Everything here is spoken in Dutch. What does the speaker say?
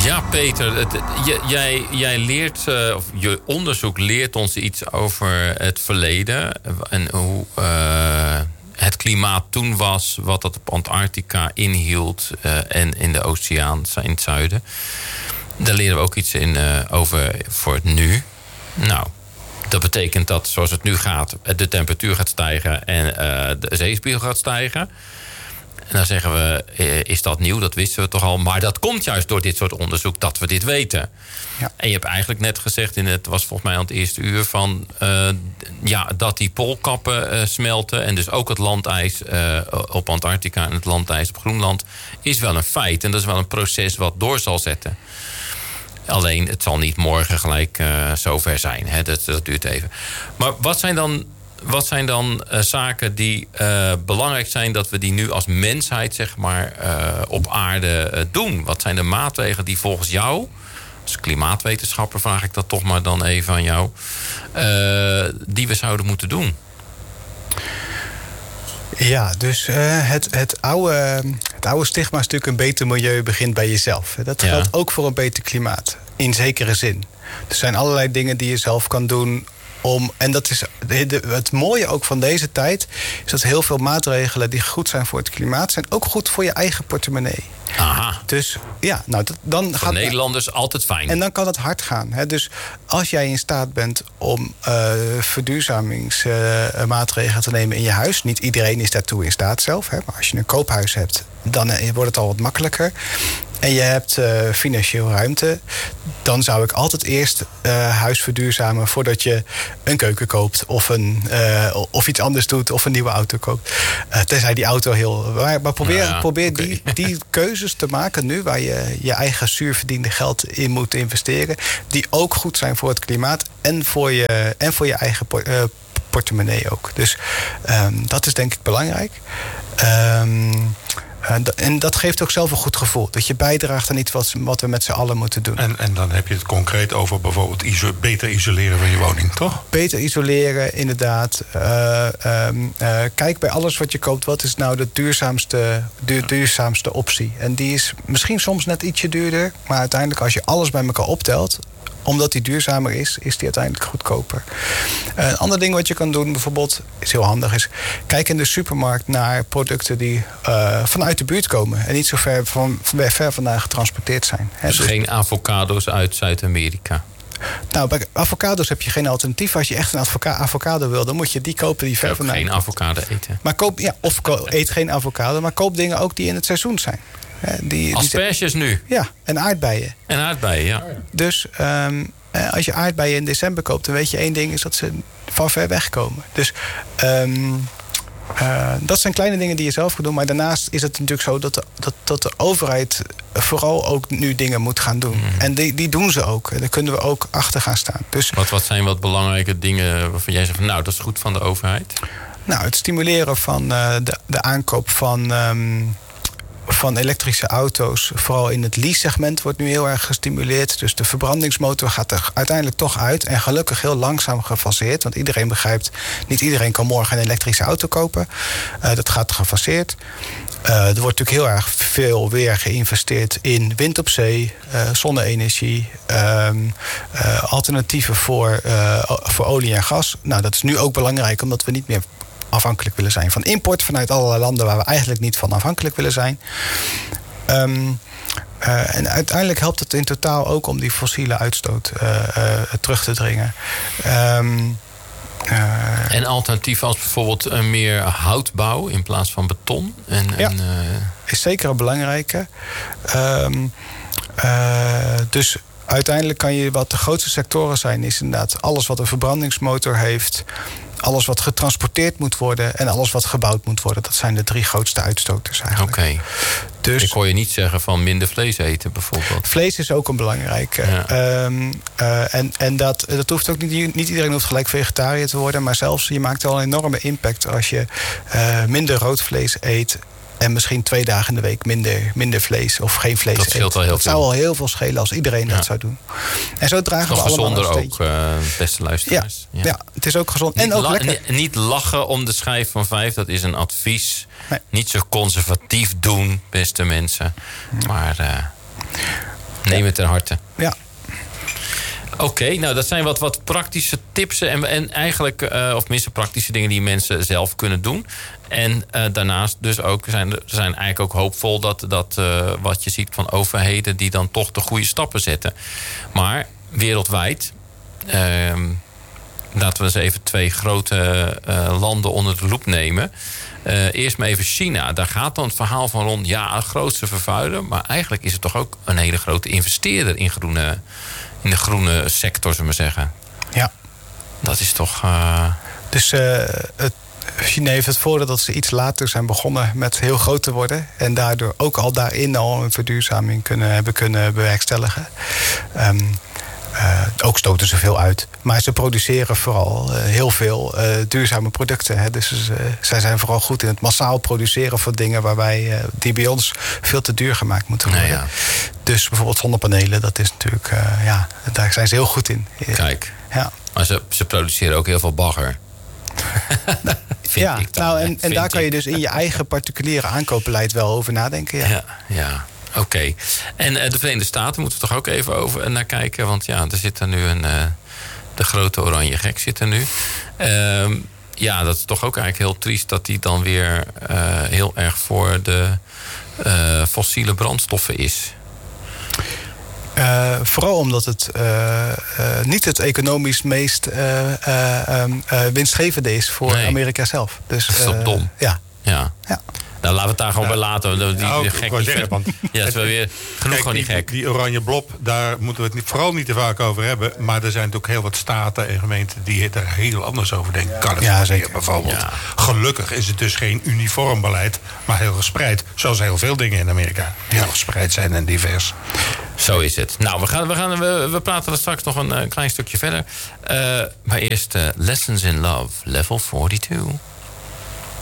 Ja, Peter, jij leert, of je onderzoek leert ons iets over het verleden. En hoe het klimaat toen was, wat dat op Antarctica inhield en in de oceaan in het zuiden. Daar leren we ook iets in over voor het nu. Nou, dat betekent dat zoals het nu gaat, de temperatuur gaat stijgen en de zeespiegel gaat stijgen. En dan zeggen we, is dat nieuw? Dat wisten we toch al. Maar dat komt juist door dit soort onderzoek dat we dit weten. Ja. En je hebt eigenlijk net gezegd, het was volgens mij aan het eerste uur, van dat die poolkappen smelten. En dus ook het landijs op Antarctica en het landijs op Groenland is wel een feit. En dat is wel een proces wat door zal zetten. Alleen, het zal niet morgen gelijk zover zijn. Hè? Dat duurt even. Maar wat zijn dan zaken die belangrijk zijn dat we die nu als mensheid, zeg maar, op aarde doen? Wat zijn de maatregelen die volgens jou, als klimaatwetenschapper vraag ik dat toch maar dan even aan jou, die we zouden moeten doen? Ja, dus het oude stigma is natuurlijk een beter milieu begint bij jezelf. Dat geldt ook voor een beter klimaat, in zekere zin. Er zijn allerlei dingen die je zelf kan doen en dat is het mooie ook van deze tijd, is dat heel veel maatregelen die goed zijn voor het klimaat, zijn ook goed voor je eigen portemonnee. Aha. Dus ja, nou, dan voor Nederlanders altijd fijn. En dan kan het hard gaan. Hè? Dus als jij in staat bent om verduurzamingsmaatregelen te nemen in je huis, niet iedereen is daartoe in staat zelf, hè? Maar als je een koophuis hebt, dan wordt het al wat makkelijker. En je hebt financieel ruimte, dan zou ik altijd eerst huis verduurzamen voordat je een keuken koopt of iets anders doet of een nieuwe auto koopt. Tenzij die auto heel. Maar probeer die keuzes te maken nu, waar je je eigen zuurverdiende geld in moet investeren, die ook goed zijn voor het klimaat en voor je eigen portemonnee ook. Dus dat is denk ik belangrijk. En dat geeft ook zelf een goed gevoel. Dat je bijdraagt aan iets wat we met z'n allen moeten doen. En dan heb je het concreet over bijvoorbeeld beter isoleren van je woning, toch? Beter isoleren, inderdaad. Kijk bij alles wat je koopt, wat is nou de duurzaamste optie? En die is misschien soms net ietsje duurder. Maar uiteindelijk als je alles bij elkaar optelt, omdat die duurzamer is die uiteindelijk goedkoper. Een ander ding wat je kan doen, bijvoorbeeld, is heel handig, is kijk in de supermarkt naar producten die vanuit de buurt komen en niet zo ver vandaan getransporteerd zijn. Dus geen avocado's uit Zuid-Amerika? Nou, bij avocado's heb je geen alternatief. Als je echt een avocado wil, dan moet je die kopen die ver vandaan. Geen avocado eten. Maar eet geen avocado, maar koop dingen ook die in het seizoen zijn. Asperges nu? Ja, en aardbeien. En aardbeien, ja. Dus als je aardbeien in december koopt, dan weet je één ding, is dat ze van ver weg komen. Dus dat zijn kleine dingen die je zelf kunt doen. Maar daarnaast is het natuurlijk zo dat de overheid vooral ook nu dingen moet gaan doen. En die doen ze ook. En daar kunnen we ook achter gaan staan. Dus, wat zijn wat belangrijke dingen waarvan jij zegt van, nou, dat is goed van de overheid? Nou, het stimuleren van de aankoop van elektrische auto's, vooral in het lease-segment, wordt nu heel erg gestimuleerd. Dus de verbrandingsmotor gaat er uiteindelijk toch uit. En gelukkig heel langzaam gefaseerd. Want iedereen begrijpt, niet iedereen kan morgen een elektrische auto kopen. Dat gaat gefaseerd. Er wordt natuurlijk heel erg veel weer geïnvesteerd in wind op zee, zonne-energie, alternatieven voor olie en gas. Nou, dat is nu ook belangrijk, omdat we niet meer afhankelijk willen zijn van import vanuit allerlei landen waar we eigenlijk niet van afhankelijk willen zijn. En uiteindelijk helpt het in totaal ook om die fossiele uitstoot terug te dringen. En alternatief als bijvoorbeeld meer houtbouw in plaats van beton? Is zeker een belangrijke. Dus uiteindelijk kan je, wat de grootste sectoren zijn, is inderdaad alles wat een verbrandingsmotor heeft, alles wat getransporteerd moet worden en alles wat gebouwd moet worden. Dat zijn de 3 grootste uitstoters eigenlijk. Oké. Dus ik hoor je niet zeggen van minder vlees eten bijvoorbeeld. Vlees is ook een belangrijke. Ja. En dat hoeft ook niet iedereen hoeft gelijk vegetariër te worden, maar zelfs je maakt wel een enorme impact als je minder rood vlees eet en misschien 2 dagen in de week minder vlees of geen vlees dat scheelt eet. Wel heel dat veel. zou al heel veel schelen als iedereen dat zou doen. En zo dragen we allemaal een steentje. Ook, beste luisteraars. Ja, het is ook gezond en ook lekker. Niet lachen om de schijf van 5, dat is een advies. Nee. Niet zo conservatief doen, beste mensen. Maar Neem het ter harte. Ja. Oké, nou dat zijn wat praktische tips en eigenlijk, of tenminste praktische dingen die mensen zelf kunnen doen. En daarnaast dus ook zijn eigenlijk ook hoopvol dat wat je ziet van overheden die dan toch de goede stappen zetten. Maar wereldwijd, laten we eens even 2 grote landen onder de loep nemen. Eerst maar even China. Daar gaat dan het verhaal van rond, ja, grootste vervuiler. Maar eigenlijk is het toch ook een hele grote investeerder in de groene sector, zullen we zeggen. Ja. Dat is toch... Dus China heeft het voordeel dat ze iets later zijn begonnen met heel groot te worden. En daardoor ook al daarin al een verduurzaming hebben kunnen bewerkstelligen. Ook stoten ze veel uit. Maar ze produceren vooral heel veel duurzame producten. Hè. Dus zij zijn vooral goed in het massaal produceren van dingen die bij ons veel te duur gemaakt moeten worden. Nee, ja. Dus bijvoorbeeld zonnepanelen, dat is natuurlijk, daar zijn ze heel goed in. Kijk, ja. Maar ze produceren ook heel veel bagger. Ja, en daar kan je dus in je eigen particuliere aankoopbeleid wel over nadenken. Ja. Oké. En de Verenigde Staten moeten we toch ook even over naar kijken. Want ja, er zit er nu de grote oranje gek zit er nu. Dat is toch ook eigenlijk heel triest dat die dan weer heel erg voor de fossiele brandstoffen is. Vooral omdat het niet het economisch meest winstgevende is voor Amerika zelf. Dus, dat is toch dom? Ja. Nou, laten we het daar gewoon bij laten. Het is wel weer genoeg gewoon niet gek. Die oranje blob, daar moeten we het vooral niet te vaak over hebben. Maar er zijn natuurlijk heel wat staten en gemeenten die er heel anders over denken. Californië bijvoorbeeld. Ja. Gelukkig is het dus geen uniform beleid, maar heel gespreid. Zoals heel veel dingen in Amerika. Heel gespreid zijn en divers. Zo is het. Nou, we praten er straks nog een klein stukje verder. Maar eerst Lessons in Love, level 42.